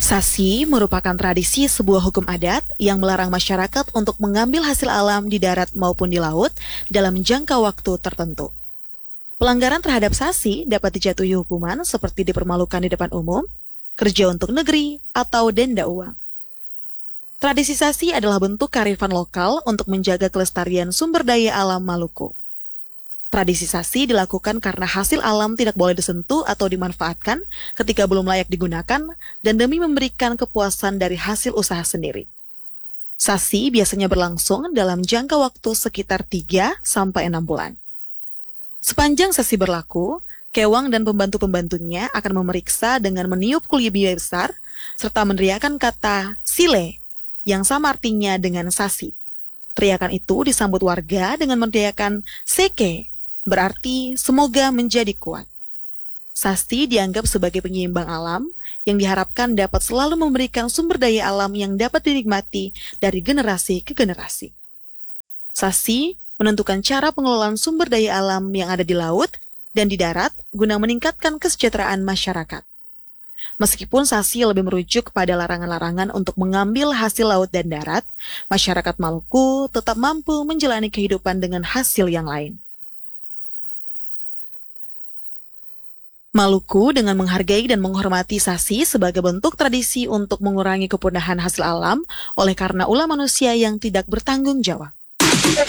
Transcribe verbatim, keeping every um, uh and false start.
Sasi merupakan tradisi sebuah hukum adat yang melarang masyarakat untuk mengambil hasil alam di darat maupun di laut dalam jangka waktu tertentu. Pelanggaran terhadap sasi dapat dijatuhi hukuman seperti dipermalukan di depan umum, kerja untuk negeri, atau denda uang. Tradisi sasi adalah bentuk kearifan lokal untuk menjaga kelestarian sumber daya alam Maluku. Tradisi sasi dilakukan karena hasil alam tidak boleh disentuh atau dimanfaatkan ketika belum layak digunakan dan demi memberikan kepuasan dari hasil usaha sendiri. Sasi biasanya berlangsung dalam jangka waktu sekitar tiga sampai enam bulan. Sepanjang sasi berlaku, Kewang dan pembantu-pembantunya akan memeriksa dengan meniup kulit biaya besar serta meneriakan kata sile yang sama artinya dengan sasi. Teriakan itu disambut warga dengan meneriakan seke, berarti semoga menjadi kuat. Sasi dianggap sebagai penyeimbang alam yang diharapkan dapat selalu memberikan sumber daya alam yang dapat dinikmati dari generasi ke generasi. Sasi menentukan cara pengelolaan sumber daya alam yang ada di laut dan di darat guna meningkatkan kesejahteraan masyarakat. Meskipun sasi lebih merujuk kepada larangan-larangan untuk mengambil hasil laut dan darat, masyarakat Maluku tetap mampu menjalani kehidupan dengan hasil yang lain. Maluku dengan menghargai dan menghormati sasi sebagai bentuk tradisi untuk mengurangi kepunahan hasil alam oleh karena ulah manusia yang tidak bertanggung jawab.